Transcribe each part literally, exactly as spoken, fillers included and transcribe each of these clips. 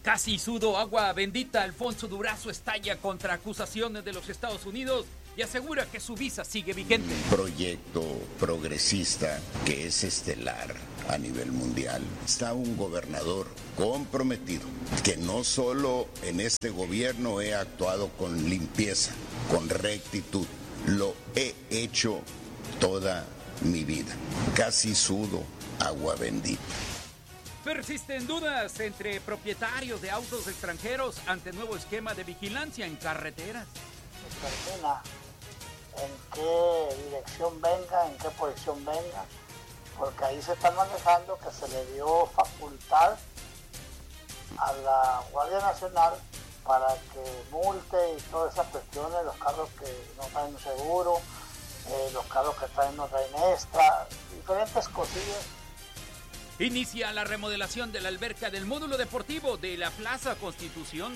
Casi sudo agua bendita, Alfonso Durazo estalla contra acusaciones de los Estados Unidos y asegura que su visa sigue vigente. Un proyecto progresista que es estelar a nivel mundial. Está un gobernador comprometido, que no solo en este gobierno he actuado con limpieza, con rectitud, lo he hecho toda mi vida. Casi sudo agua bendita. Persisten dudas entre propietarios de autos extranjeros ante nuevo esquema de vigilancia en carreteras. Determina en qué dirección venga, en qué posición venga, porque ahí se está manejando que se le dio facultad a la Guardia Nacional para que multe y todas esas cuestiones, los carros que no traen seguro, eh, los carros que traen no traen extra, diferentes cosillas. Inicia la remodelación de la alberca del módulo deportivo de la Plaza Constitución.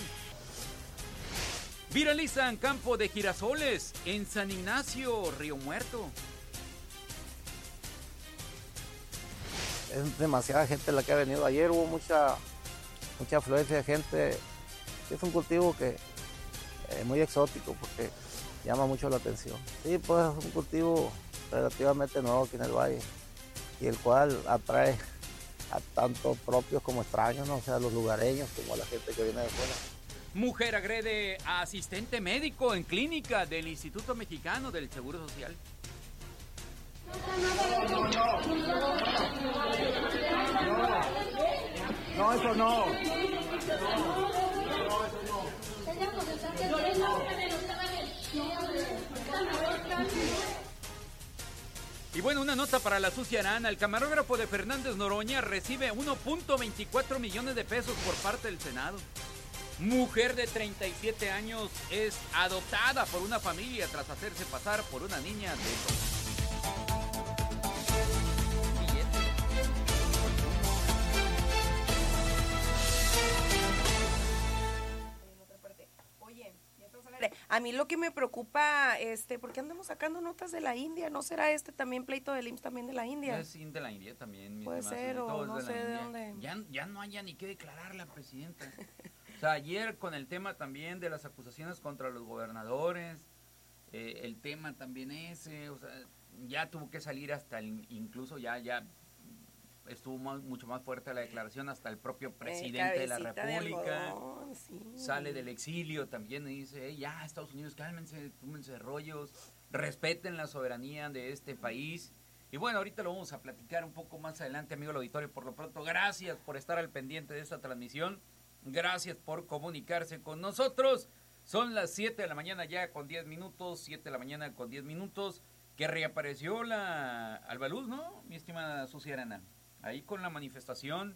Viralizan campo de girasoles en San Ignacio, Río Muerto. Es demasiada gente la que ha venido. Ayer hubo mucha, mucha afluencia de gente. Es un cultivo que es muy exótico porque llama mucho la atención. Sí, pues es un cultivo relativamente nuevo aquí en el valle y el cual atrae a tanto propios como extraños, ¿no? O sea, a los lugareños como a la gente que viene de fuera. Mujer agrede a asistente médico en clínica del Instituto Mexicano del Seguro Social. No, no, eso no. Y bueno, una nota para la sucia arana. El camarógrafo de Fernández Noroña recibe uno punto veinticuatro millones de pesos por parte del Senado. Mujer de treinta y siete años es adoptada por una familia tras hacerse pasar por una niña de dos. A mí lo que me preocupa, este, ¿por qué andamos sacando notas de la India? ¿No será este también pleito del I M S S también de la India? Es de la India también. Puede ser, o no sé de dónde. Ya, ya no haya ni qué declarar la presidenta. O sea, ayer con el tema también de las acusaciones contra los gobernadores, eh, el tema también ese, o sea, ya tuvo que salir hasta el, incluso ya, ya estuvo más, mucho más fuerte la declaración, hasta el propio presidente eh, de la República de algodón, sí. Sale del exilio también y dice, hey, ya Estados Unidos, cálmense, túmense rollos, respeten la soberanía de este país. Y bueno, ahorita lo vamos a platicar un poco más adelante, amigo del auditorio. Por lo pronto, gracias por estar al pendiente de esta transmisión, gracias por comunicarse con nosotros. Son las siete de la mañana ya con diez minutos, siete de la mañana con diez minutos, que reapareció la Albaluz, ¿no, mi estimada Sucia Arana? Ahí con la manifestación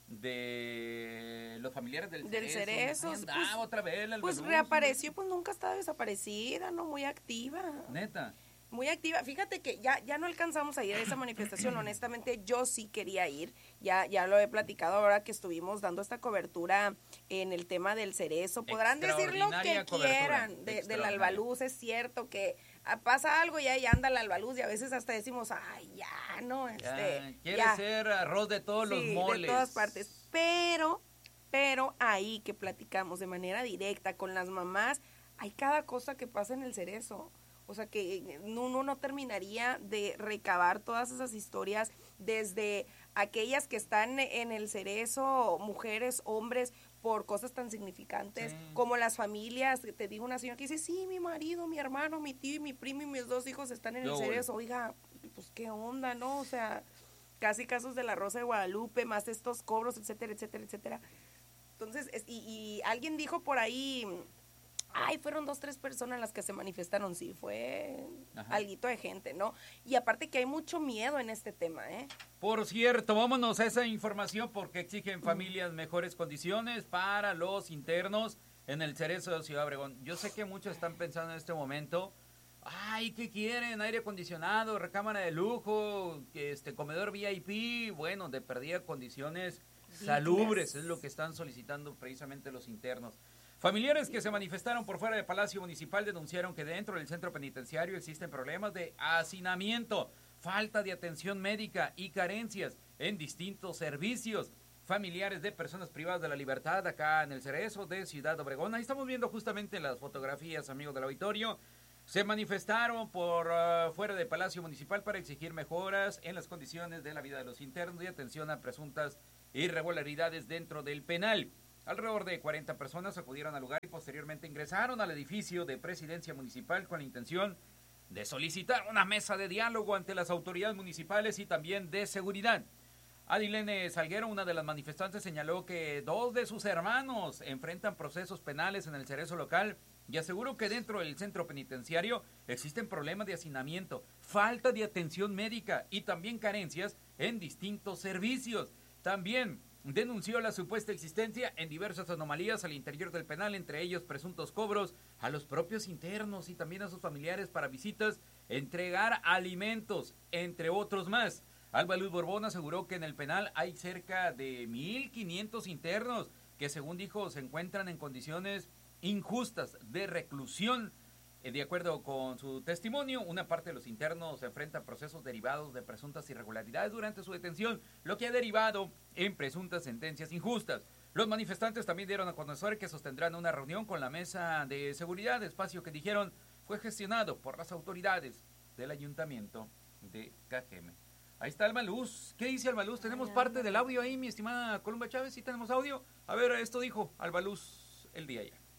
de los familiares del, del Cerezo. Pues, otra vez la pues reapareció, pues nunca estaba desaparecida, ¿no? Muy activa. Neta. Muy activa. Fíjate que ya, ya no alcanzamos a ir a esa manifestación. Honestamente, yo sí quería ir. Ya, ya lo he platicado ahora que estuvimos dando esta cobertura en el tema del Cerezo. Podrán decir lo que quieran de, del Albaluz. Es cierto que pasa algo y ahí anda la Albaluz y a veces hasta decimos, ay, ya, no, este. Ya, quiere ya. ser arroz de todos sí, los moles. de todas partes. Pero, pero ahí que platicamos de manera directa con las mamás, hay cada cosa que pasa en el Cerezo. O sea que uno no terminaría de recabar todas esas historias, desde aquellas que están en el Cerezo, mujeres, hombres, por cosas tan significantes, sí. Como las familias. Te digo una señora que dice, sí, mi marido, mi hermano, mi tío y mi primo y mis dos hijos están en el Cerezo. Oiga, pues qué onda, ¿no? O sea, casi casos de la Rosa de Guadalupe, más estos cobros, etcétera, etcétera, etcétera. Entonces, y, y alguien dijo por ahí, ay, fueron dos, tres personas las que se manifestaron. Sí, fue Ajá. alguito de gente, ¿no? Y aparte que hay mucho miedo en este tema, ¿eh? Por cierto, vámonos a esa información porque exigen familias mejores condiciones para los internos en el Cerezo de Ciudad Obregón. Yo sé que muchos están pensando en este momento, ay, ¿qué quieren? Aire acondicionado, recámara de lujo, este comedor V I P, bueno, de perdida condiciones salubres, es lo que están solicitando precisamente los internos. Familiares que se manifestaron por fuera del Palacio Municipal denunciaron que dentro del centro penitenciario existen problemas de hacinamiento, falta de atención médica y carencias en distintos servicios. familiares de personas privadas de la libertad acá en el Cerezo de Ciudad Obregón. Ahí estamos viendo justamente las fotografías, amigos del auditorio. Se manifestaron por uh, fuera del Palacio Municipal para exigir mejoras en las condiciones de la vida de los internos y atención a presuntas irregularidades dentro del penal. Alrededor de cuarenta personas acudieron al lugar y posteriormente ingresaron al edificio de Presidencia Municipal con la intención de solicitar una mesa de diálogo ante las autoridades municipales y también de seguridad. Adilene Salguero, una de las manifestantes, señaló que dos de sus hermanos enfrentan procesos penales en el Cerezo local y aseguró que dentro del centro penitenciario existen problemas de hacinamiento, falta de atención médica y también carencias en distintos servicios. También denunció la supuesta existencia en diversas anomalías al interior del penal, entre ellos presuntos cobros a los propios internos y también a sus familiares para visitas, entregar alimentos, entre otros más. Alba Luz Borbón aseguró que en el penal hay cerca de mil quinientos internos que, según dijo, se encuentran en condiciones injustas de reclusión. De acuerdo con su testimonio, una parte de los internos enfrenta procesos derivados de presuntas irregularidades durante su detención, lo que ha derivado en presuntas sentencias injustas. Los manifestantes también dieron a conocer que sostendrán una reunión con la mesa de seguridad, espacio que dijeron fue gestionado por las autoridades del ayuntamiento de Cajeme. Ahí está Alma Luz. ¿Qué dice Alma Luz? ¿Tenemos parte del audio ahí, mi estimada Columba Chávez? ¿Sí tenemos audio? A ver, esto dijo Alma Luz el día ayer.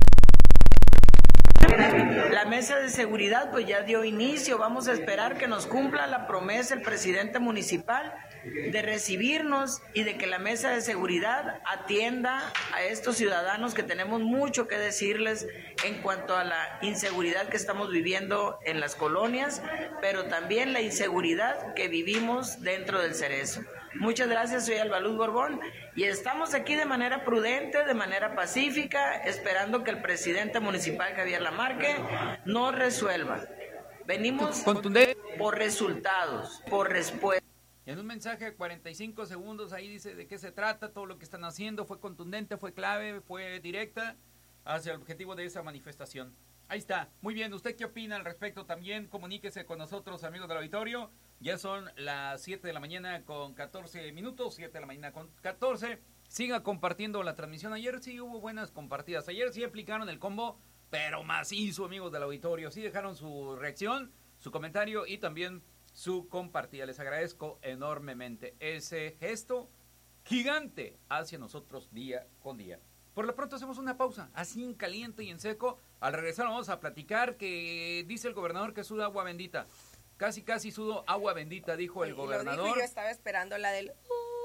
La mesa de seguridad pues ya dio inicio, vamos a esperar que nos cumpla la promesa el presidente municipal de recibirnos y de que la mesa de seguridad atienda a estos ciudadanos que tenemos mucho que decirles en cuanto a la inseguridad que estamos viviendo en las colonias, pero también la inseguridad que vivimos dentro del Cerezo. Muchas gracias, soy Alba Luz Borbón y estamos aquí de manera prudente, de manera pacífica, esperando que el presidente municipal Javier Lamarque nos resuelva. Venimos por resultados, por respuesta. En un mensaje de cuarenta y cinco segundos ahí dice de qué se trata, todo lo que están haciendo, fue contundente, fue clave, fue directa hacia el objetivo de esa manifestación. Ahí está, muy bien, ¿usted qué opina al respecto? También comuníquese con nosotros, amigos del auditorio. Ya son las siete de la mañana con catorce minutos, siete de la mañana con catorce. Siga compartiendo la transmisión. Ayer sí hubo buenas compartidas. Ayer sí aplicaron el combo, pero macizo, amigos del auditorio. Sí dejaron su reacción, su comentario y también su compartida. Les agradezco enormemente ese gesto gigante hacia nosotros día con día. Por lo pronto hacemos una pausa, así en caliente y en seco. Al regresar vamos a platicar que dice el gobernador que suda agua bendita. Casi, casi sudo agua bendita, dijo el y gobernador. Lo dijo y yo estaba esperando la del...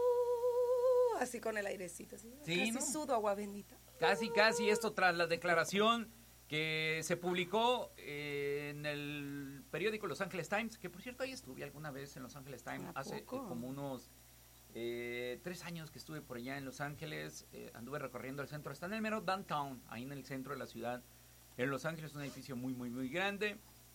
Uh, así con el airecito. Así, sí, casi ¿no? sudo agua bendita. Casi, casi, esto tras la declaración que se publicó en el periódico Los Angeles Times, que por cierto ahí estuve alguna vez en Los Angeles Times, hace eh, como unos eh, tres años que estuve por allá en Los Ángeles, eh, anduve recorriendo el centro, está en el mero downtown, ahí en el centro de la ciudad, en Los Ángeles, un edificio muy, muy, muy grande.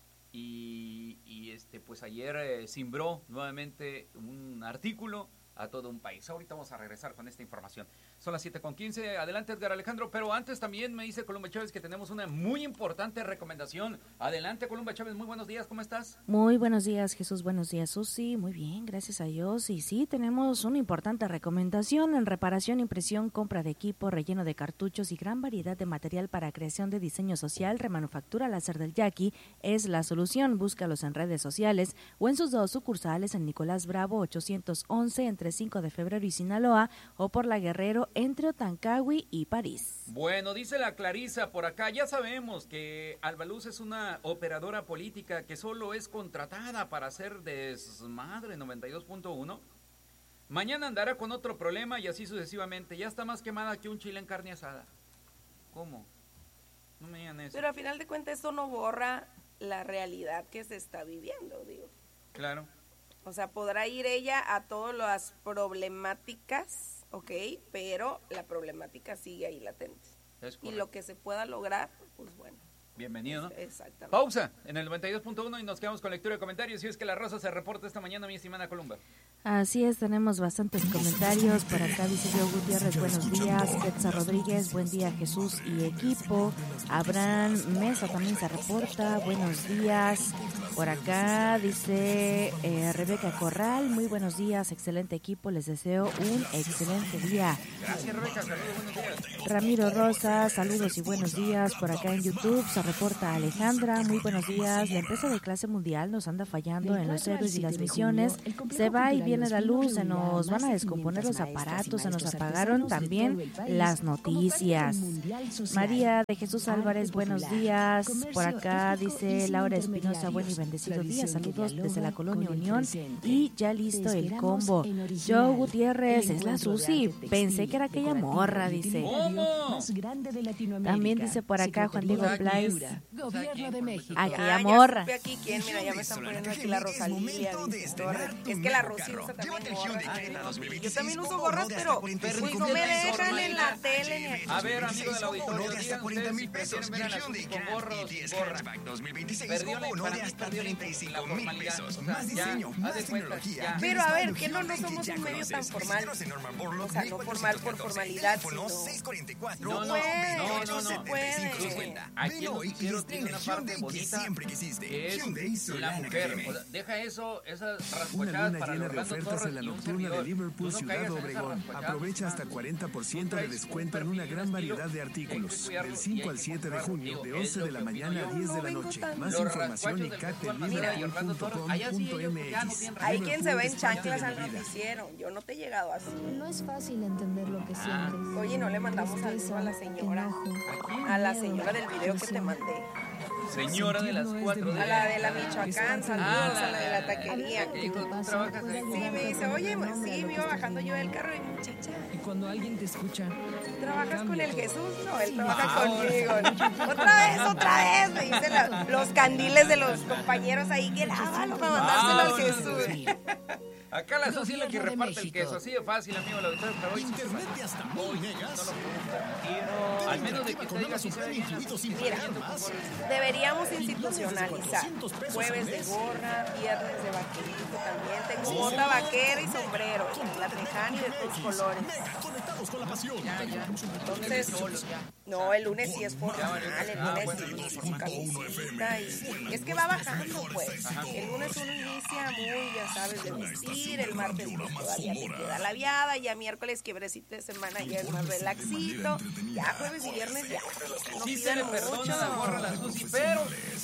Y, y este pues ayer eh, cimbró nuevamente un artículo a todo un país. Ahorita vamos a regresar con esta información. Son las siete con quince. Adelante, Edgar Alejandro. Pero antes también me dice Columba Chávez que tenemos una muy importante recomendación. Adelante, Columba Chávez. Muy buenos días. ¿Cómo estás? Muy buenos días, Jesús. Buenos días, Susi. Muy bien, gracias a Dios. Y sí, tenemos una importante recomendación en reparación, impresión, compra de equipo, relleno de cartuchos y gran variedad de material para creación de diseño social. Remanufactura Láser del Yaqui es la solución. Búscalos en redes sociales o en sus dos sucursales en Nicolás Bravo ochocientos once entre cinco de febrero y Sinaloa, o por la Guerrero entre Otancagui y París. Bueno, dice la Clarisa por acá, ya sabemos que Alba Luz es una operadora política que solo es contratada para hacer desmadre. Noventa y dos punto uno. Mañana andará con otro problema y así sucesivamente. Ya está más quemada que un chile en carne asada. ¿Cómo? No me digan eso. Pero a final de cuentas eso no borra la realidad que se está viviendo, digo. Claro. O sea, podrá ir ella a todas las problemáticas, ok, pero la problemática sigue ahí latente. Es y lo que se pueda lograr, pues bueno. Bienvenido, ¿no? Exactamente. Pausa en el noventa y dos punto uno y nos quedamos con lectura de comentarios. Y es que la Rosa se reporta esta mañana, mi estimada Columba. Así es, tenemos bastantes comentarios. Por acá dice Leo Gutiérrez, buenos días. Quetzal Rodríguez, buen día, Jesús y equipo. Abraham Mesa también se reporta, buenos días. Por acá dice eh, Rebeca Corral, muy buenos días, excelente equipo, les deseo un excelente día. Gracias, Rebeca, saludos, buenos días. Ramiro Rosa, saludos y buenos días. Por acá en YouTube se reporta Alejandra, muy buenos días. La empresa de clase mundial nos anda fallando en los héroes y las misiones. Se va y viene la luz, se nos van a descomponer los aparatos, se nos apagaron también las noticias. María de Jesús Álvarez, buenos días. Por acá dice Laura Espinosa, buen y bendecido día. Saludos desde la Colonia Unión y ya listo el combo. Joe Gutiérrez, es la Susi. Pensé que era aquella morra, dice. ¿Cómo? También dice por acá Juan Diego Blais. Gobierno de México. Aquella Ah, morra. ya supe aquí quién, mira, ya me están poniendo aquí la Rosalía. dice, Torres. Es que la Rosy usa también gorras. Yo también uso gorras, pero pues, no me dejan en la tele ni aquí. A ver, amigo del auditorio, digan ustedes si prefieren ver a la Susi con gorros o gorra. Perdió la, para mí perdió la, la formalidad. O sea, ya, haz de cuenta, ya. Pero a ver, que no, no somos un medio tan formal. O sea, no formal por formalidad, sino... No, no, puede, no, no, no se no. puede. Aquí el noticiero tiene una parte bonita que es la mujer. O sea, deja eso, esas rascuachadas para llena de Orlando ofertas Torres en la y un nocturna servidor. de Liverpool, Tú no Ciudad caigas en esas Obregón. rascuachadas. Aprovecha hasta cuarenta por ciento de descuento en una gran variedad de artículos. Del cinco al siete de junio, de once de la mañana a diez de la noche. Más información y cate en liverpool punto com punto m x. Hay quien se ve en chanclas al noticiero. Yo no te he llegado así. No es fácil entender lo que sientes. Oye, no le mandamos saludo a la señora. A la señora del video que te mandé. Señora de las cuatro de A la de la Michoacán, saludos a la de la taquería. que dijo, tú trabajas ahí. Sí, me dice, oye, sí, me iba bajando yo del carro y muchacha, Y cuando alguien te escucha, ¿trabajas con el Jesús? No, él trabaja conmigo. Otra vez, otra vez, me dicen la- los candiles de los compañeros ahí, grábalo para mandárselo al Jesús. Acá la Susi es la que Gobierno de reparte el México. queso. Así de fácil, amigo del auditorio, pero hoy sí se Internet pasa. de hasta Hoy mil sí megas. no lo podemos permitir. Al menos de que te diga si se ve bien. Mira, deberíamos institucionalizar jueves de gorra, viernes de vaquerito también. Tengo bota vaquera y sombrero, la tejana y de tus colores. Conectados con la pasión. Ya, ya. Entonces, no, el lunes sí es formal, el lunes sí es con camisita y es que va bajando pues. El lunes uno inicia muy, ya sabes, de vestir, el martes pues, todavía te queda la viada, ya miércoles quiebrecito de semana ya es más relaxito, ya jueves y viernes ya. No Sí se le pidan perdona la gorra a la mucho. Susi, pero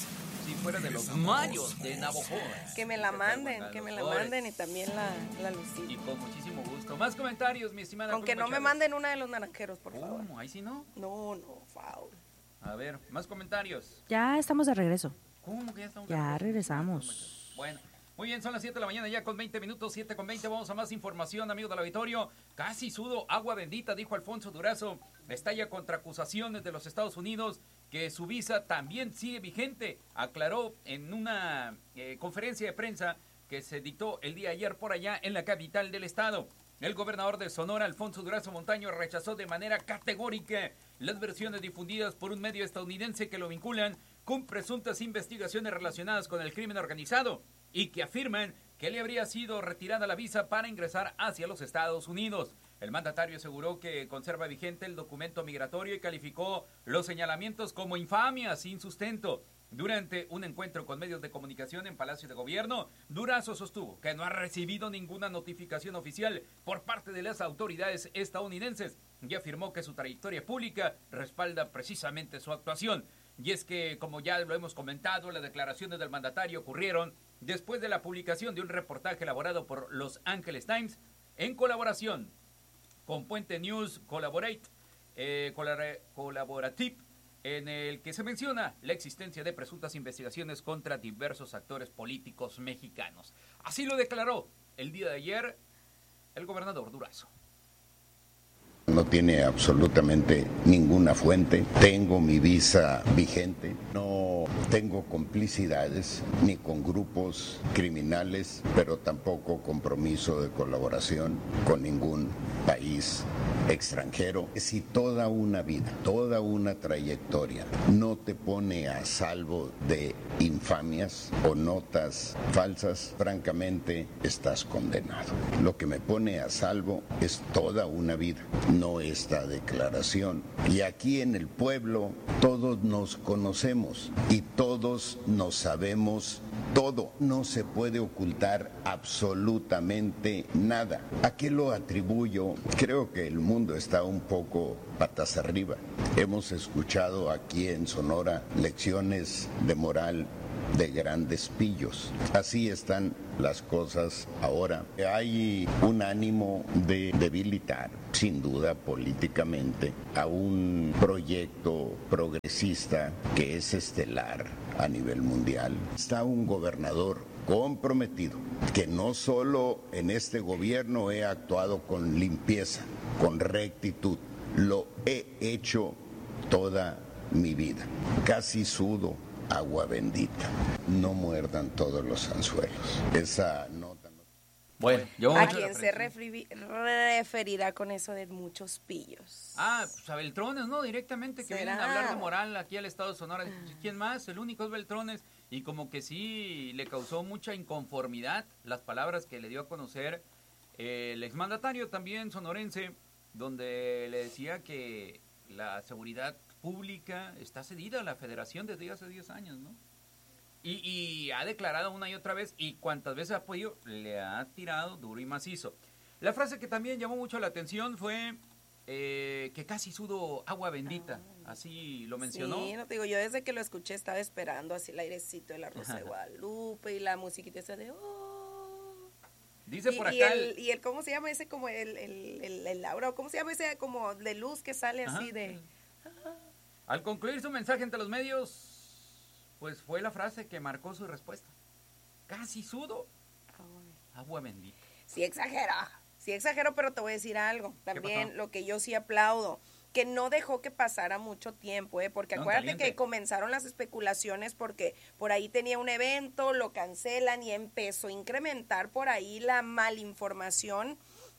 si fuera de los mayos de Navajo. Que me la manden, que me la manden y también la, la Y Lucita. con muchísimo gusto. Más comentarios, mi estimada. Aunque no Pluma me Chávez. manden una de los naranjeros, por favor. ¿Cómo? Ahí sí no. No, no, foul. A ver, más comentarios. Ya estamos de regreso. ¿Cómo que ya estamos? Ya de- regresamos. Bueno, muy bien, son las siete de la mañana ya con veinte minutos, siete con veinte. Vamos a más información, amigos del auditorio. Casi sudo agua bendita, dijo Alfonso Durazo. Estalla contra acusaciones de los Estados Unidos que su visa también sigue vigente. Aclaró en una eh, conferencia de prensa que se dictó el día de ayer por allá en la capital del estado. El gobernador de Sonora, Alfonso Durazo Montaño, rechazó de manera categórica las versiones difundidas por un medio estadounidense que lo vinculan con presuntas investigaciones relacionadas con el crimen organizado y que afirman que le habría sido retirada la visa para ingresar hacia los Estados Unidos. El mandatario aseguró que conserva vigente el documento migratorio y calificó los señalamientos como infamia sin sustento. Durante un encuentro con medios de comunicación en Palacio de Gobierno, Durazo sostuvo que no ha recibido ninguna notificación oficial por parte de las autoridades estadounidenses y afirmó que su trayectoria pública respalda precisamente su actuación. Y es que, como ya lo hemos comentado, las declaraciones del mandatario ocurrieron después de la publicación de un reportaje elaborado por Los Angeles Times en colaboración con Puente News Collaborate, eh, colabora- Collaborative, en el que se menciona la existencia de presuntas investigaciones contra diversos actores políticos mexicanos. Así lo declaró el día de ayer el gobernador Durazo. No tiene absolutamente ninguna fuente. Tengo mi visa vigente. No tengo complicidades ni con grupos criminales, pero tampoco compromiso de colaboración con ningún país extranjero. Si toda una vida, toda una trayectoria no te pone a salvo de infamias o notas falsas, francamente estás condenado. Lo que me pone a salvo es toda una vida, no esta declaración. Y aquí en el pueblo todos nos conocemos y todos nos sabemos todo, no se puede ocultar absolutamente nada. ¿A qué lo atribuyo? Creo que el mundo está un poco patas arriba. Hemos escuchado aquí en Sonora lecciones de moral de grandes pillos. Así están las cosas ahora. Hay un ánimo de debilitar, sin duda políticamente, a un proyecto progresista que es estelar a nivel mundial. Está un gobernador comprometido, que no solo en este gobierno he actuado con limpieza, con rectitud, lo he hecho toda mi vida. Casi sudo agua bendita. No muerdan todos los anzuelos. Esa nota. No... Bueno, yo ¿a quién se referi- referirá con eso de muchos pillos? Ah, pues a Beltrones, ¿no? Directamente que ¿Será? vienen a hablar de moral aquí al estado de Sonora. ¿Quién más? El único es Beltrones. Y como que sí le causó mucha inconformidad las palabras que le dio a conocer eh, el exmandatario también sonorense, donde le decía que la seguridad pública está cedida a la federación desde hace diez años, ¿no? Y, y ha declarado una y otra vez, y cuantas veces ha podido, le ha tirado duro y macizo. La frase que también llamó mucho la atención fue eh, que casi sudo agua bendita, así lo mencionó. Sí, no te digo, yo desde que lo escuché estaba esperando así el airecito de la Rosa de Guadalupe y la musiquita esa de... Oh. Dice y, por acá... Y el, y el, ¿cómo se llama ese? Como el, el, el, el aura, ¿cómo se llama ese? Como de luz que sale así Ajá. de... Al concluir su mensaje ante los medios, pues fue la frase que marcó su respuesta. Casi sudo, agua bendita. Sí exagero, sí exagero, pero te voy a decir algo. También lo que yo sí aplaudo, que no dejó que pasara mucho tiempo, ¿eh? Porque no, acuérdate caliente. Que comenzaron las especulaciones porque por ahí tenía un evento, lo cancelan y empezó a incrementar por ahí la malinformación.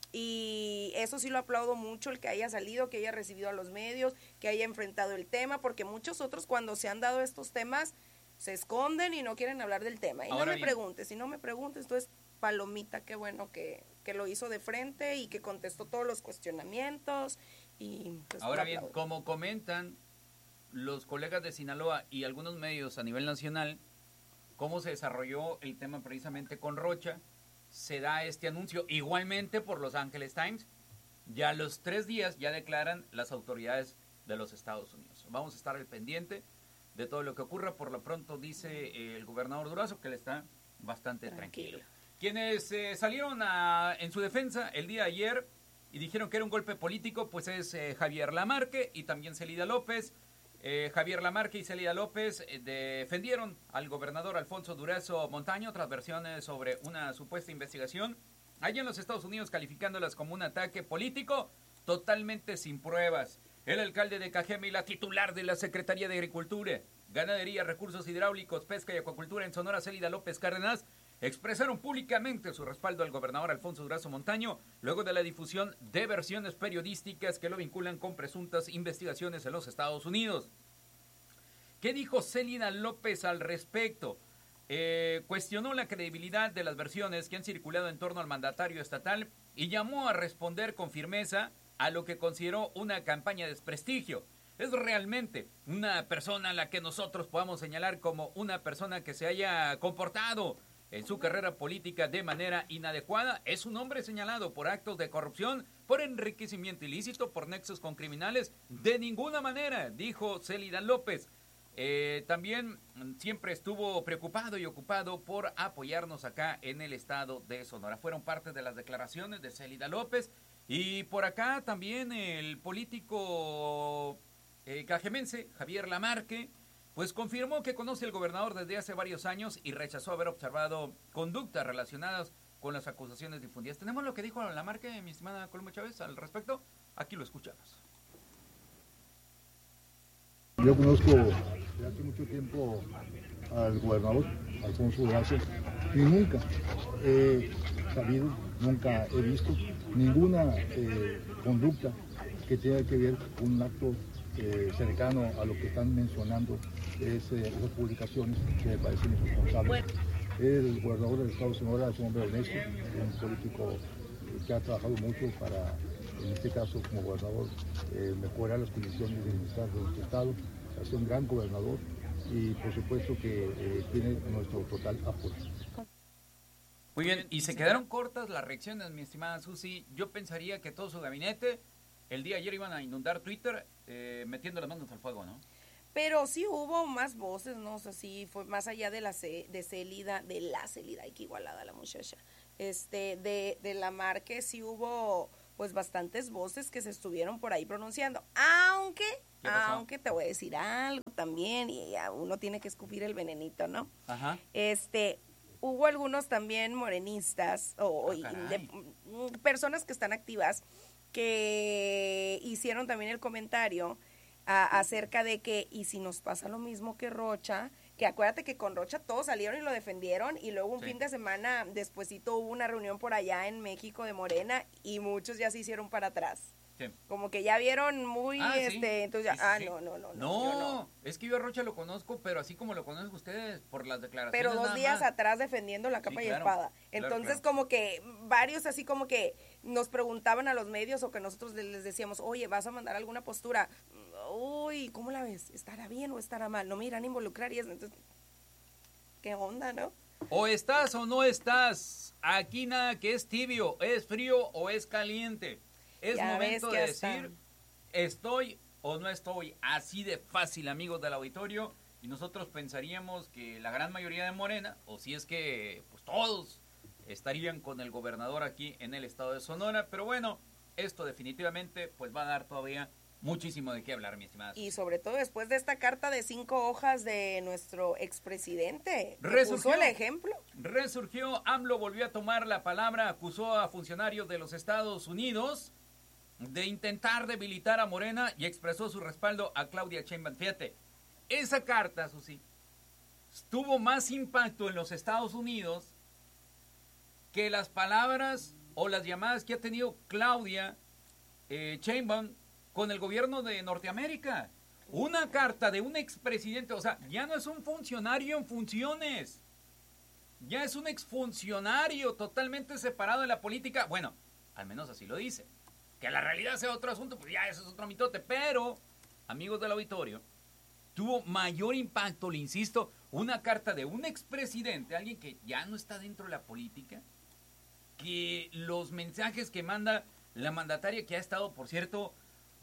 Y eso sí lo aplaudo mucho, el que haya salido, que haya recibido a los medios, que haya enfrentado el tema, porque muchos otros cuando se han dado estos temas se esconden y no quieren hablar del tema. Y Ahora no me bien. preguntes, si no me preguntes, entonces palomita, qué bueno que, que lo hizo de frente y que contestó todos los cuestionamientos. Y pues Ahora bien, como comentan los colegas de Sinaloa y algunos medios a nivel nacional, cómo se desarrolló el tema precisamente con Rocha, se da este anuncio igualmente por Los Angeles Times. Ya a los tres días ya declaran las autoridades de los Estados Unidos. Vamos a estar al pendiente de todo lo que ocurra. Por lo pronto dice el gobernador Durazo que él está bastante tranquilo. tranquilo. Quienes eh, salieron a, en su defensa el día de ayer y dijeron que era un golpe político, pues es eh, Javier Lamarque y también Zelida López. Eh, Javier Lamarque y Zelida López eh, defendieron al gobernador Alfonso Durazo Montaño tras versiones sobre una supuesta investigación allá en los Estados Unidos, calificándolas como un ataque político totalmente sin pruebas. El alcalde de Cajeme y la titular de la Secretaría de Agricultura, Ganadería, Recursos Hidráulicos, Pesca y Acuacultura en Sonora, Zelida López Cárdenas, expresaron públicamente su respaldo al gobernador Alfonso Durazo Montaño luego de la difusión de versiones periodísticas que lo vinculan con presuntas investigaciones en los Estados Unidos. ¿Qué dijo Zelida López al respecto? Eh, cuestionó la credibilidad de las versiones que han circulado en torno al mandatario estatal y llamó a responder con firmeza a lo que consideró una campaña de desprestigio. Es realmente una persona a la que nosotros podamos señalar como una persona que se haya comportado en su carrera política de manera inadecuada. Es un hombre señalado por actos de corrupción, por enriquecimiento ilícito, por nexos con criminales. De ninguna manera, dijo Zelida López. Eh, también siempre estuvo preocupado y ocupado por apoyarnos acá en el estado de Sonora. Fueron parte de las declaraciones de Zelida López. Y por acá también el político eh, cajemense, Javier Lamarque, pues confirmó que conoce al gobernador desde hace varios años y rechazó haber observado conductas relacionadas con las acusaciones difundidas. ¿Tenemos lo que dijo Lamarque, mi estimada Colombo Chávez, al respecto? Aquí lo escuchamos. Yo conozco desde hace mucho tiempo al gobernador Alfonso Durazo y nunca he sabido, nunca he visto ninguna eh, conducta que tenga que ver con un acto eh, cercano a lo que están mencionando es, eh, esas publicaciones que me parecen irresponsables. Bueno. El gobernador del estado de Sonora es un hombre honesto, un político que ha trabajado mucho para, en este caso como gobernador, eh, mejorar las condiciones de bienestar de nuestro estado. Es un gran gobernador y por supuesto que eh, tiene nuestro total apoyo. Muy bien, y se quedaron cortas las reacciones, mi estimada Susi. Yo pensaría que todo su gabinete el día de ayer iban a inundar Twitter eh, metiendo las manos al fuego, ¿no? Pero sí hubo más voces, ¿no? O sea, sí fue más allá de la C, de Célida, de la Célida, ay, qué igualada la muchacha. Este, de, de la Márquez sí hubo pues bastantes voces que se estuvieron por ahí pronunciando. Aunque, aunque te voy a decir algo también, y ya uno tiene que escupir el venenito, ¿no? Ajá. Este, hubo algunos también morenistas o, Ah, y caray. de, personas que están activas que hicieron también el comentario a, acerca de que, y si nos pasa lo mismo que Rocha, que acuérdate que con Rocha todos salieron y lo defendieron, y luego un Sí. fin de semana despuesito hubo una reunión por allá en México de Morena, y muchos ya se hicieron para atrás. Sí. Como que ya vieron muy, Ah, sí. este, entonces ya, Sí, ah, sí. no, no, no, no, No, yo no. es que yo a Rocha lo conozco, pero así como lo conozco ustedes, por las declaraciones. Pero dos nada días más. atrás defendiendo la capa Sí, y claro, espada. claro, Entonces, claro. como que varios así como que nos preguntaban a los medios o que nosotros les les decíamos, oye, ¿vas a mandar alguna postura? Uy, ¿cómo la ves? ¿Estará bien o estará mal? No me irán a involucrar y eso. Entonces, ¿qué onda, no? O estás o no estás. Aquí nada que es tibio, es frío o es caliente. Es Ya momento ves que de hasta- decir, estoy o no estoy. Así de fácil, amigos del auditorio. Y nosotros pensaríamos que la gran mayoría de Morena, o si es que pues todos estarían con el gobernador aquí en el estado de Sonora. Pero bueno, esto definitivamente pues va a dar todavía muchísimo de qué hablar, mi estimada. Y sobre todo después de esta carta de cinco hojas de nuestro expresidente, que Resurgió. puso el ejemplo. Resurgió, AMLO volvió a tomar la palabra, acusó a funcionarios de los Estados Unidos de intentar debilitar a Morena y expresó su respaldo a Claudia Sheinbaum. Fíjate, esa carta, Susi, tuvo más impacto en los Estados Unidos que las palabras o las llamadas que ha tenido Claudia eh, Sheinbaum con el gobierno de Norteamérica. Una carta de un expresidente, o sea, ya no es un funcionario en funciones. Ya es un exfuncionario totalmente separado de la política. Bueno, al menos así lo dice. Que la realidad sea otro asunto, pues ya eso es otro mitote. Pero, amigos del auditorio, tuvo mayor impacto, le insisto, una carta de un expresidente, alguien que ya no está dentro de la política, que los mensajes que manda la mandataria, que ha estado, por cierto,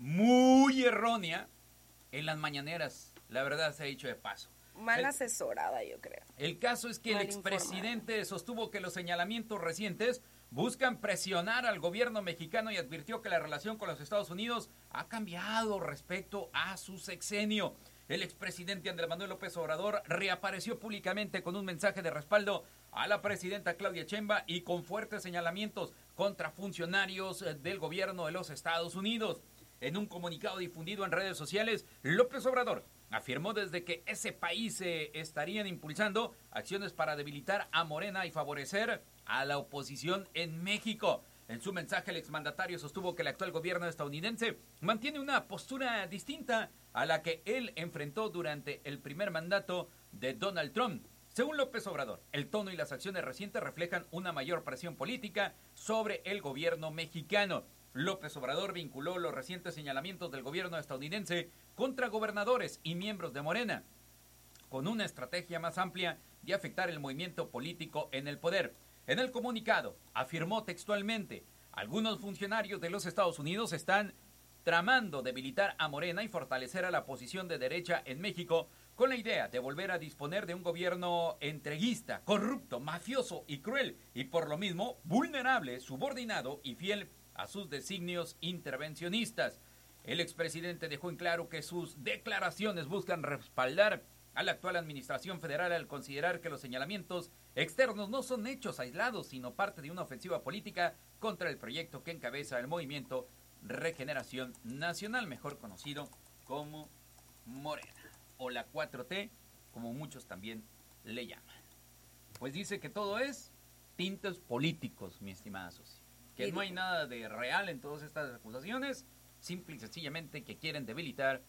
muy errónea en las mañaneras. La verdad se ha dicho de paso. Mal El- asesorada, yo creo. el caso es que el Mal expresidente sostuvo que los señalamientos recientes buscan presionar al gobierno mexicano y advirtió que la relación con los Estados Unidos ha cambiado respecto a su sexenio. El expresidente Andrés Manuel López Obrador reapareció públicamente con un mensaje de respaldo a la presidenta Claudia Sheinbaum y con fuertes señalamientos contra funcionarios eh, del gobierno de los Estados Unidos. En un comunicado difundido en redes sociales, López Obrador afirmó desde que ese país eh, estarían impulsando acciones para debilitar a Morena y favorecer a la oposición en México. En su mensaje, el exmandatario sostuvo que el actual gobierno estadounidense mantiene una postura distinta a la que él enfrentó durante el primer mandato de Donald Trump. Según López Obrador, el tono y las acciones recientes reflejan una mayor presión política sobre el gobierno mexicano. López Obrador vinculó los recientes señalamientos del gobierno estadounidense contra gobernadores y miembros de Morena con una estrategia más amplia de afectar el movimiento político en el poder. En el comunicado, afirmó textualmente, algunos funcionarios de los Estados Unidos están tramando debilitar a Morena y fortalecer a la posición de derecha en México con la idea de volver a disponer de un gobierno entreguista, corrupto, mafioso y cruel, y por lo mismo vulnerable, subordinado y fiel a sus designios intervencionistas. El expresidente dejó en claro que sus declaraciones buscan respaldar a la actual administración federal al considerar que los señalamientos externos no son hechos aislados, sino parte de una ofensiva política contra el proyecto que encabeza el movimiento Regeneración Nacional, mejor conocido como Morena, o la cuatro T, como muchos también le llaman. Pues dice que todo es tintes políticos, mi estimada Susi. Que no hay nada de real en todas estas acusaciones, simple y sencillamente que quieren debilitar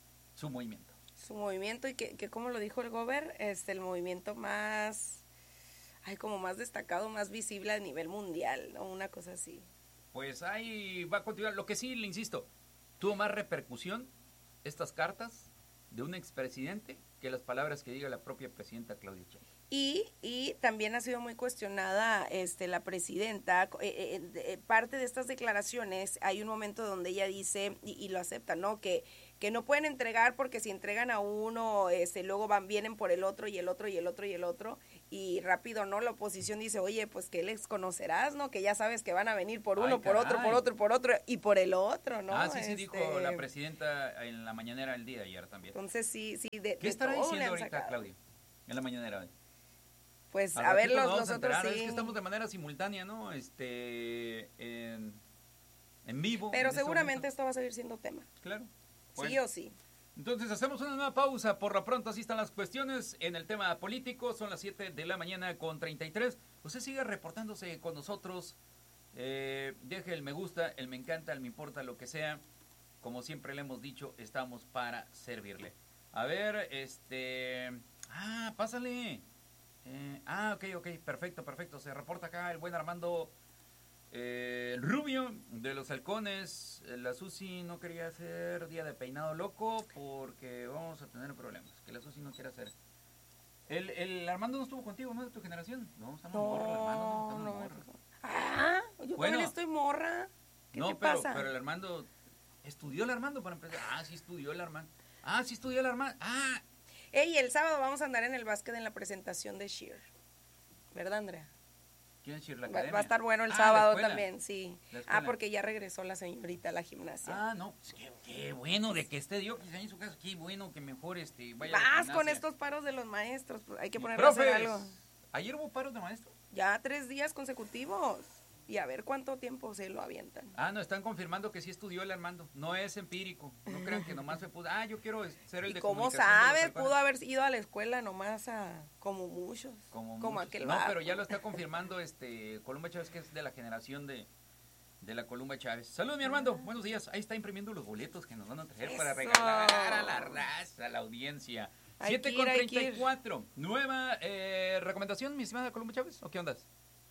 su movimiento. Su movimiento y que, que como lo dijo el gober, es el movimiento más, ay, como más destacado, más visible a nivel mundial, ¿no? Una cosa así. Pues ahí va a continuar. Lo que sí, le insisto, tuvo más repercusión estas cartas de un expresidente que las palabras que diga la propia presidenta Claudia Sheinbaum. Y, y también ha sido muy cuestionada este, la presidenta. Eh, eh, parte de estas declaraciones, hay un momento donde ella dice, y, y lo acepta, ¿no? Que, que no pueden entregar porque si entregan a uno, este, luego van, vienen por el otro y el otro y el otro y el otro. Y rápido, ¿no? La oposición dice, oye, pues que les conocerás, ¿no? Que ya sabes que van a venir por uno, Ay, por otro, por otro, por otro y por el otro, ¿no? Ah, sí, sí, este... dijo la presidenta en la mañanera el día de ayer también. Entonces, sí, sí. De, ¿Qué de estará todo diciendo le han ahorita sacado. Claudia en la mañanera? Pues Al a ver, ratito los, nos vamos a nosotros enterar. sí. Es que estamos de manera simultánea, ¿no? Este, en, en vivo. Pero en seguramente esto va a seguir siendo tema. Claro. Sí Bueno, o sí. Entonces hacemos una nueva pausa. Por lo pronto así están las cuestiones en el tema político. Son las siete de la mañana con treinta y tres. Usted sigue reportándose con nosotros. Eh, deje el me gusta, el me encanta, el me importa, lo que sea. Como siempre le hemos dicho, estamos para servirle. A ver, este... Ah, pásale. Eh, ah, ok, ok, perfecto, perfecto. Se reporta acá el buen Armando eh, el Rubio de los Halcones. La Susi no quería hacer día de peinado loco porque vamos a tener problemas. Que la Susi no quiere hacer. El, el Armando no estuvo contigo, ¿no? De tu generación. No, estamos No, morros, hermano. Estamos no, morros. Ah, yo Bueno, también estoy morra. ¿Qué no, te pero, pasa? pero el Armando... ¿Estudió el Armando para empezar? Ah, sí estudió el Armando. Ah, sí estudió el Armando. Ah... Ey, el sábado vamos a andar en el básquet en la presentación de Sheer. ¿Verdad, Andrea? ¿Quién es Sheer? ¿La Va, academia? va a estar bueno el Ah, sábado la escuela. también, sí. La escuela. Ah, porque ya regresó la señorita a la gimnasia. Ah, no, pues qué, qué bueno de que esté Dios en su casa. Qué bueno que mejor este, vaya Más a la con gimnasia. estos paros de los maestros, pues hay que ponerle a hacer ¡Profes! algo. ¿Ayer hubo paros de maestro? Ya tres días consecutivos. Y a ver cuánto tiempo se lo avientan. Ah, no, están confirmando que sí estudió el Armando. No es empírico. No crean que nomás se pudo. Ah, yo quiero ser el ¿Y de cómo comunicación de los sabes? Halcones. Pudo haber ido a la escuela nomás a como muchos. Como, como muchos. aquel No, vato. pero ya lo está confirmando este Columba Chávez, que es de la generación de, de la Columba Chávez. Saludos, mi Armando. Buenos días. Ahí está imprimiendo los boletos que nos van a traer para Eso. regalar a la raza, a la audiencia. Hay siete que con ir, hay que treinta y ir. cuatro. Nueva eh, recomendación, mi estimada Columba Chávez. ¿O qué ondas?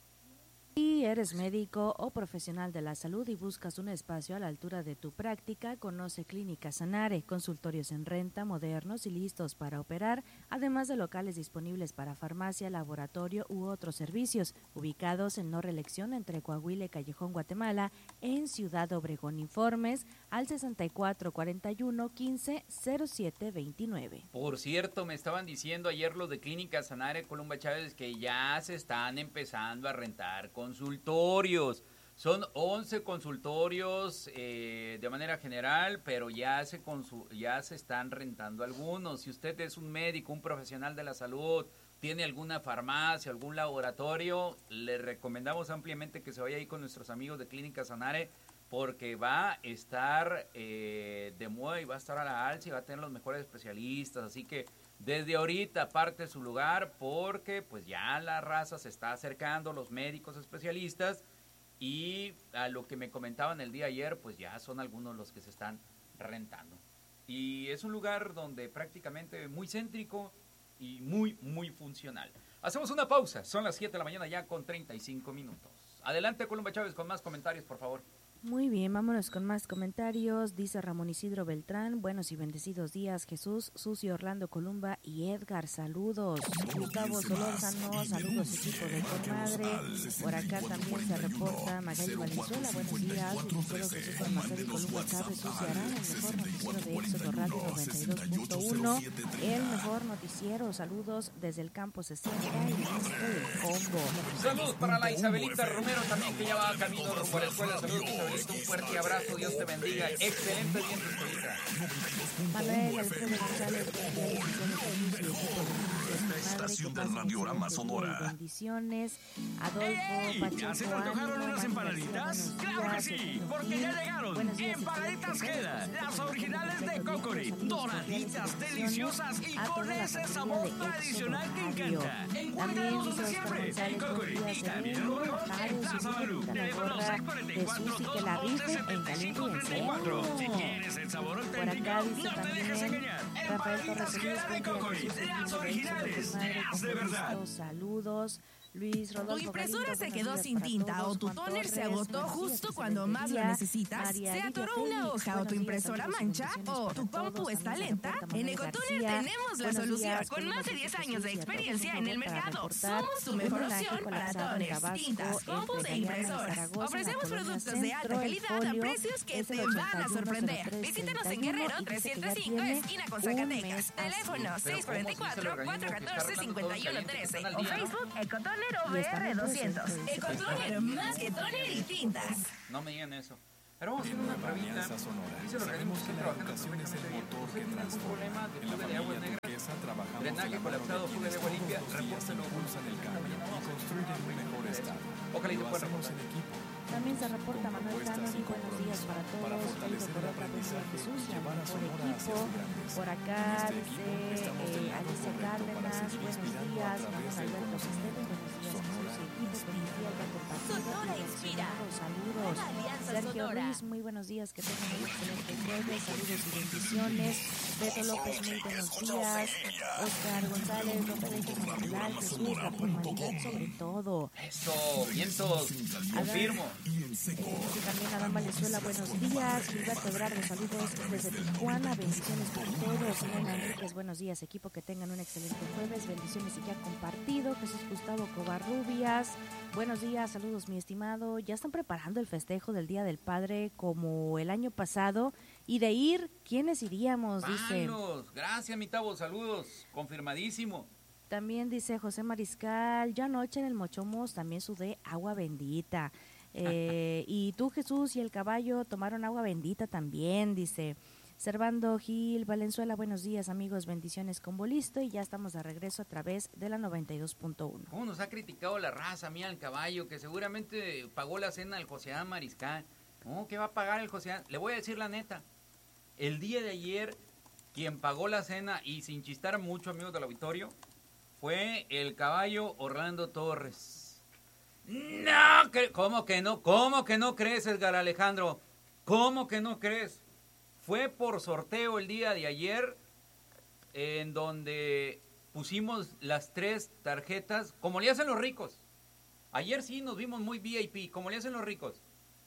Si eres médico o profesional de la salud y buscas un espacio a la altura de tu práctica, conoce Clínica Sanare, consultorios en renta, modernos y listos para operar, además de locales disponibles para farmacia, laboratorio u otros servicios, ubicados en no reelección entre Coahuila y Callejón, Guatemala, en Ciudad Obregón. Informes al sesenta y cuatro cuarenta y uno quince cero siete veintinueve. Por cierto, me estaban diciendo ayer los de Clínica Sanare Columba Chávez que ya se están empezando a rentar consultorios. Son once consultorios eh, de manera general, pero ya se, consu- ya se están rentando algunos. Si usted es un médico, un profesional de la salud, tiene alguna farmacia, algún laboratorio, le recomendamos ampliamente que se vaya ahí con nuestros amigos de Clínica Sanare, porque va a estar eh, de moda y va a estar a la alza y va a tener los mejores especialistas. Así que desde ahorita aparte su lugar, porque pues ya la raza se está acercando, los médicos especialistas, y a lo que me comentaban el día ayer, pues ya son algunos los que se están rentando. Y es un lugar donde prácticamente muy céntrico y muy, muy funcional. Hacemos una pausa, son las siete de la mañana ya con treinta y cinco minutos. Adelante, Columba Chávez, con más comentarios, por favor. Muy bien, vámonos con más comentarios. Dice Ramón Isidro Beltrán, buenos y bendecidos días, Jesús, Susi, Orlando Columba y Edgar, saludos. Gustavo Solórzano, saludos equipo de Comadre. Por acá también se reporta Magali Valenzuela, buenos días, licenciado Jesús Juan Marcelo Columba Chávez, Susi Arán, el mejor noticiero de Éxodo Radio noventa y dos punto uno, el mejor noticiero, saludos desde el campo sesenta y el combo. Saludos para la Isabelita Romero también, que ya va camino rumbo a la escuela. Saludos, Isabelita. Un fuerte abrazo, Dios te bendiga. Excelente día, Isabelita. Manuel Alfredo González, Estación del Radiorama Sonora. bendiciones. Adolfo ¡Ey! Pacheco, ¿Ya se te antojaron ánimo, unas Juan empanaditas? García, ¡Claro que buenos sí! días, Porque ya llegaron. Buenos días, Empanaditas excelentes Queda, días, las originales de saludos, Cocori. saludos, Doraditas, cordiales deliciosas y a toda con la ese familia sabor de Éxodo tradicional que Radio. encanta. Encuéntranos También donde dice Oscar siempre, González, en Cocori. buenos días, Y también en Sereno, Obregón, Mario, en Plaza Silvia, Balú. la Teléfono gorra seis cuatro de cuatro, Susi, que dos la once, rife en setenta y caliente cinco y en treinta y cuatro. Si seco. quieres el sabor Por auténtico, acá dice no te dejes también engañar. Rafael Torres Palomitas Solís, Jera de buen día, Cocoy, Jesús, las equipo de originales, Éxito, Madre, las de con verdad. gusto, saludos. Luis Rodolfo Tu impresora Galindo, se buenos quedó días sin para tinta todos. o tu Juan tóner se Torres, agotó buenos días, justo excelente cuando más lo día. necesitas. María Se Lidia atoró una Félix, hoja o buenos tu días, impresora saludos y mancha bendiciones o para tu compu todos. está También se lenta. reporta En Manuel Ecotoner García. tenemos la Buenos solución. días, Con Julio más de Jesús diez Jesús años de y a todos, experiencia un en el favor para mercado, reportar somos tu un mejor drenaje opción para colapsado en toners, Tabasco, tintas, compus entre e Galeana y impresoras. Zaragoza, en la Ofrecemos colonia productos de Centro. alta El calidad a folio precios que es el te van a ochenta y uno sorprender. cero tres Visítanos en treinta y uno Guerrero y dice que ya trescientos cinco, tiene esquina con un Zacatecas. mes Teléfono así. seis cuatro cuatro, cuatro uno cuatro, cinco uno uno uno tres o Facebook Ecotoner Y O V están R en doscientos. presente, dice. Ecotoner, más que toner y tintas. No me digan eso. Pero vamos a hacer una pruebita. Dice el organismo que está trabajando perfectamente bien. ¿Usted tiene algún problema de fuga de aguas negras? Drenaje colapsado, fuga de agua limpia, repórtelo. Ojalá y te puedan reportar. También se reporta Manuel Canoni, buenos días para todos. Pido por otra vez a Jesús y a mi mejor equipo. Por acá dice eh, Alicia Cárdenas, buenos días. Ramón Alberto Sestete, buenos días Jesús y equipo. Feliz día al compartido. Sonora inspira. Saludos. Una alianza Sergio sonora. Ruiz, muy buenos días. Que tengan un excelente jueves. Saludos y bendiciones. Beto López, muy buenos días. Oscar González, no te dejes manipular. Jesús, la formalidad sobre todo. Eso, vientos, confirmo. Eh, también Adán Valenzuela, buenos días. Gilberto Ebrardo, saludos desde Tijuana, bendiciones para todos. Elena Enríquez, buenos días, equipo, que tengan un excelente jueves, bendiciones y ya compartido. Jesús Gustavo Covarrubias, buenos días, saludos mi estimado. Ya están preparando el festejo del Día del Padre como el año pasado, y de ir, ¿quiénes iríamos? Dice. Vanos, gracias mi Tavo, saludos, confirmadísimo. También dice José Mariscal, yo anoche en el Mochomos también sudé agua bendita. Eh, y tú, Jesús, y el caballo tomaron agua bendita también, dice Servando Gil Valenzuela. Buenos días, amigos, bendiciones con Bolisto, y ya estamos de regreso a través de la noventa y dos punto uno. ¿Cómo nos ha criticado la raza mía al caballo, que seguramente pagó la cena al José Adán Mariscal? No, ¿qué va a pagar el José Adán? Le voy a decir la neta, el día de ayer quien pagó la cena, y sin chistar mucho, amigos del auditorio, fue el caballo Orlando Torres. No, ¿cómo que no? ¿Cómo que no crees, Edgar Alejandro? ¿Cómo que no crees? Fue por sorteo el día de ayer, en donde pusimos las tres tarjetas, como le hacen los ricos. Ayer sí nos vimos muy V I P, como le hacen los ricos.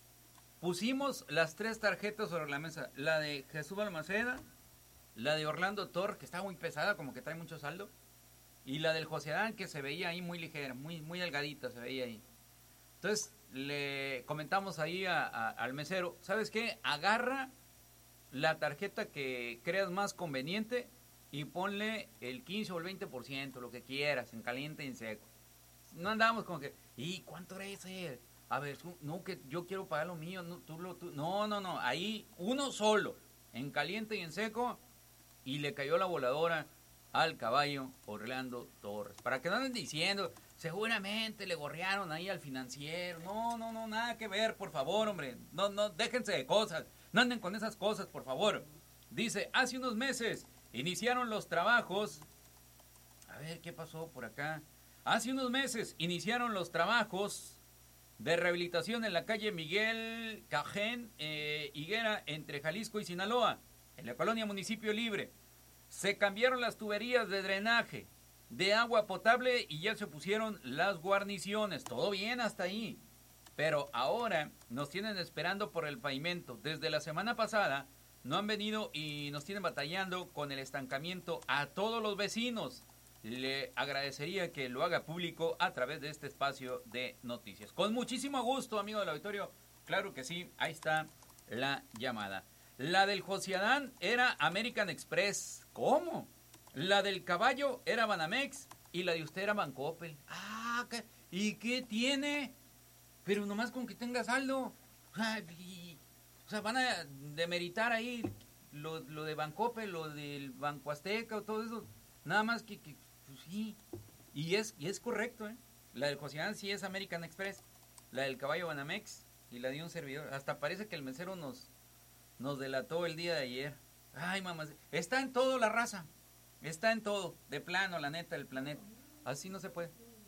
Pusimos las tres tarjetas sobre la mesa, la de Jesús Balmaceda, la de Orlando Torres, que está muy pesada, como que trae mucho saldo, y la del José Adán, que se veía ahí muy ligera, muy, muy delgadita se veía ahí. Entonces le comentamos ahí a, a, al mesero, ¿sabes qué? Agarra la tarjeta que creas más conveniente y ponle el quince o el veinte por ciento, lo que quieras, en caliente y en seco. No andamos con que, ¿y cuánto era ese? A ver, no, que yo quiero pagar lo mío, no, tú lo, tú. no, no, no, ahí uno solo, en caliente y en seco, y le cayó la voladora al caballo Orlando Torres. Para que no anden diciendo, seguramente le gorrearon ahí al financiero. No, no, no, nada que ver, por favor, hombre. No, no, déjense de cosas. No anden con esas cosas, por favor. Dice, hace unos meses iniciaron los trabajos. A ver, ¿qué pasó por acá? Hace unos meses iniciaron los trabajos de rehabilitación en la calle Miguel Cajén, eh, Higuera, entre Jalisco y Sinaloa, en la colonia Municipio Libre. Se cambiaron las tuberías de drenaje, de agua potable, y ya se pusieron las guarniciones. Todo bien hasta ahí. Pero ahora nos tienen esperando por el pavimento. Desde la semana pasada no han venido y nos tienen batallando con el estancamiento a todos los vecinos. Le agradecería que lo haga público a través de este espacio de noticias. Con muchísimo gusto, amigo del auditorio. Claro que sí, ahí está la llamada. La del José Adán era American Express. ¿Cómo? La del caballo era Banamex y la de usted era Bancoppel. Ah, ¿y qué tiene? Pero nomás con que tenga saldo. O sea, y, o sea van a demeritar ahí lo, lo de Bancoppel, lo del Banco Azteca o todo eso. Nada más que, que pues sí. Y es, y es correcto, ¿eh? La del José Adán sí es American Express. La del caballo Banamex y la de un servidor. Hasta parece que el mesero nos... Nos delató el día de ayer. Ay, mamá. Está en todo la raza. Está en todo. De plano, la neta, el planeta. Así no se puede.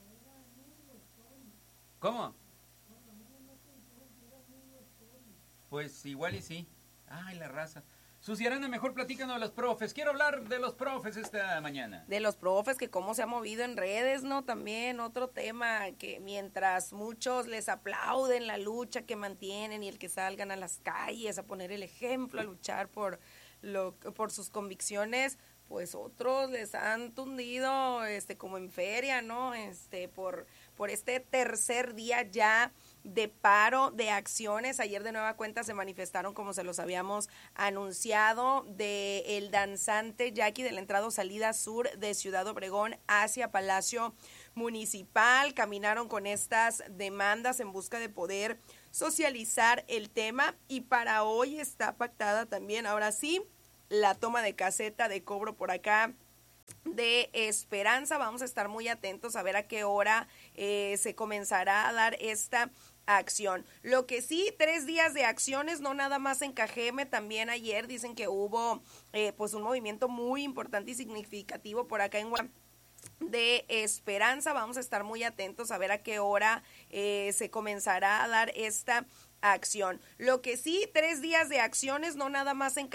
¿Cómo? Pues igual y sí. Ay, la raza. Susi Arana, mejor platícanos de los profes. Quiero hablar de los profes esta mañana. De los profes, que cómo se ha movido en redes, ¿no? También otro tema, que mientras muchos les aplauden la lucha que mantienen y el que salgan a las calles a poner el ejemplo, a luchar por, lo, por sus convicciones, pues otros les han tundido este, como en feria, ¿no? Este, por, por este tercer día ya de paro de acciones. Ayer de nueva cuenta se manifestaron, como se los habíamos anunciado, de el danzante Jackie de la entrada o salida sur de Ciudad Obregón hacia Palacio Municipal. Caminaron con estas demandas en busca de poder socializar el tema, y para hoy está pactada también, ahora sí, la toma de caseta de cobro por acá de Esperanza. Vamos a estar muy atentos a ver a qué hora eh, se comenzará a dar esta acción. Lo que sí, tres días de acciones, no nada más en Cajeme, también ayer dicen que hubo eh, pues un movimiento muy importante y significativo por acá en Guadalajara de Esperanza. Vamos a estar muy atentos a ver a qué hora eh, se comenzará a dar esta acción. Lo que sí, tres días de acciones, no nada más en